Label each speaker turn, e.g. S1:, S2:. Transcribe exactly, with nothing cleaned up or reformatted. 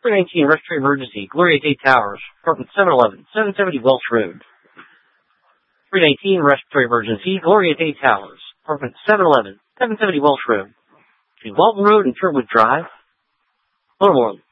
S1: three nineteen, respiratory emergency, Gloria Day Towers, apartment seven eleven, seven seventy Welsh Road. three nineteen, respiratory emergency, Gloria Day Towers, apartment seven eleven, seven seventy Welsh Road. Between Walton Road and Sherwood Drive. Baltimore.